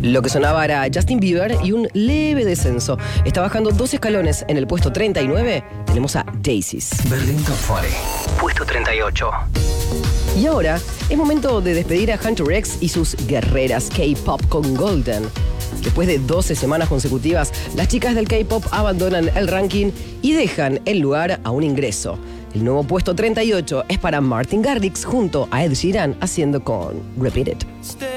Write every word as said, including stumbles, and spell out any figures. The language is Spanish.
Lo que sonaba era Justin Bieber y un leve descenso. Está bajando dos escalones. En el puesto treinta y nueve tenemos a Daisies. Berlín Top cuarenta, puesto treinta y ocho. Y ahora es momento de despedir a Hunter X y sus guerreras K-Pop con Golden. Después de doce semanas consecutivas, las chicas del K-Pop abandonan el ranking y dejan el lugar a un ingreso. El nuevo puesto treinta y ocho es para Martin Garrix junto a Ed Sheeran haciendo con Repeat It.